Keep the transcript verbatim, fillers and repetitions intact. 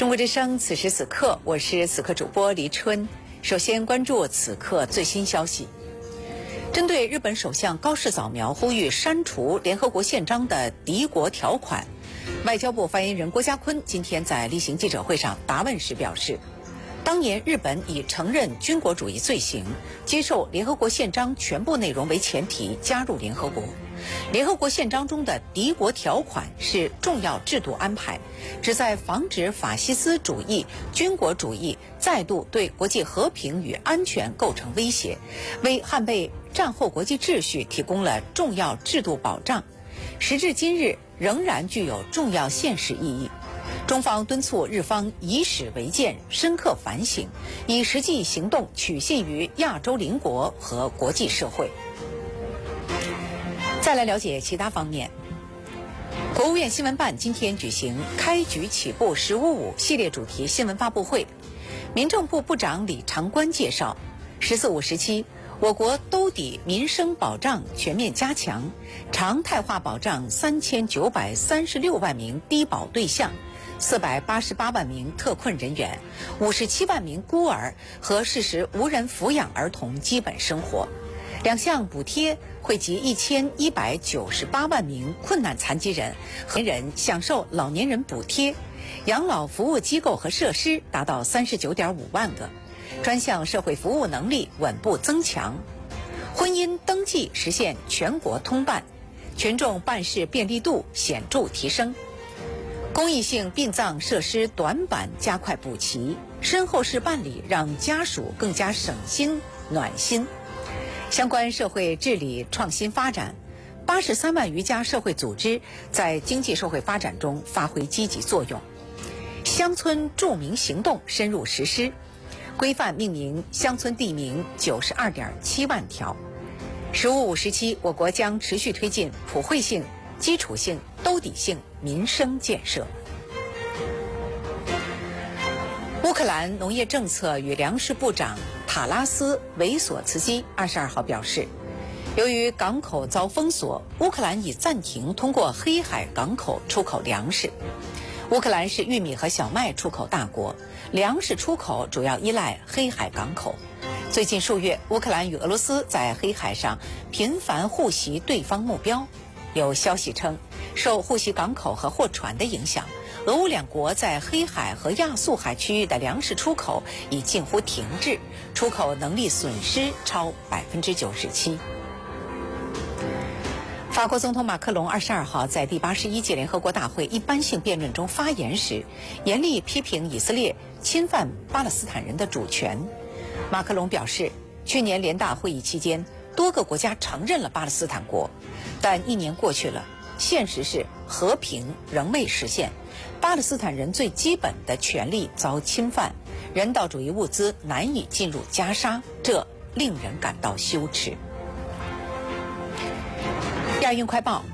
中国之声，此时此刻，我是此刻主播黎春。首先关注此刻最新消息。针对日本首相高市早苗呼吁删除联合国宪章的敌国条款，外交部发言人郭家坤今天在例行记者会上答问时表示，当年日本以承认军国主义罪行，接受联合国宪章全部内容为前提加入联合国。联合国宪章中的敌国条款是重要制度安排，旨在防止法西斯主义、军国主义再度对国际和平与安全构成威胁，为捍卫战后国际秩序提供了重要制度保障，时至今日仍然具有重要现实意义。中方敦促日方以史为鉴，深刻反省，以实际行动取信于亚洲邻国和国际社会。再来了解其他方面。国务院新闻办今天举行开局起步十五五系列主题新闻发布会，民政部部长李长官介绍，十四五时期，我国兜底民生保障全面加强，常态化保障三千九百三十六万名低保对象，四百八十八万名特困人员，五十七万名孤儿和事实无人抚养儿童基本生活。两项补贴惠及一千一百九十八万名困难残疾人和人享受老年人补贴，养老服务机构和设施达到三十九点五万个，专项社会服务能力稳步增强，婚姻登记实现全国通办，群众办事便利度显著提升，公益性殡葬设施短板加快补齐，身后事办理让家属更加省心暖心。相关社会治理创新发展，八十三万余家社会组织在经济社会发展中发挥积极作用。乡村著名行动深入实施，规范命名乡村地名九十二点七万条。十五五时期，我国将持续推进普惠性、基础性、兜底性民生建设。乌克兰农业政策与粮食部长塔拉斯维索茨基二十二号表示，由于港口遭封锁，乌克兰已暂停通过黑海港口出口粮食。乌克兰是玉米和小麦出口大国，粮食出口主要依赖黑海港口。最近数月，乌克兰与俄罗斯在黑海上频繁互袭对方目标。有消息称，受互袭港口和货船的影响，俄乌两国在黑海和亚速海区域的粮食出口已近乎停滞，出口能力损失超百分之九十七。法国总统马克龙二十二号在第八十一届联合国大会一般性辩论中发言时，严厉批评以色列侵犯巴勒斯坦人的主权。马克龙表示，去年联大会议期间，多个国家承认了巴勒斯坦国，但一年过去了，现实是和平仍未实现，巴勒斯坦人最基本的权利遭侵犯，人道主义物资难以进入加沙，这令人感到羞耻。亚运快报。